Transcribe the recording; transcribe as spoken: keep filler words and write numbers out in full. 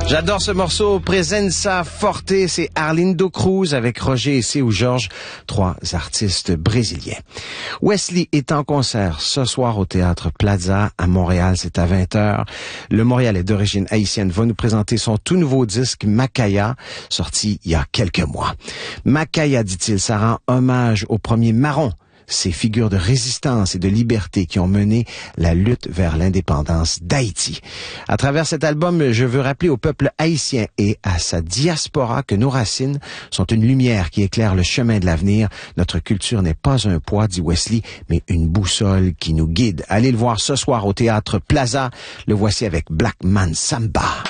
J'adore ce morceau, Presenza Forte, c'est Arlindo Cruz avec Roger Essé ou Georges, trois artistes brésiliens. Wesley est en concert ce soir au Théâtre Plaza à Montréal, c'est à vingt heures. Le Montréalais d'origine haïtienne va nous présenter son tout nouveau disque Macaya, sorti il y a quelques mois. Macaya, dit-il, ça rend hommage au premier marron, ces figures de résistance et de liberté qui ont mené la lutte vers l'indépendance d'Haïti. À travers cet album, je veux rappeler au peuple haïtien et à sa diaspora que nos racines sont une lumière qui éclaire le chemin de l'avenir. Notre culture n'est pas un poids, dit Wesley, mais une boussole qui nous guide. Allez le voir ce soir au Théâtre Plaza. Le voici avec Black Man Samba.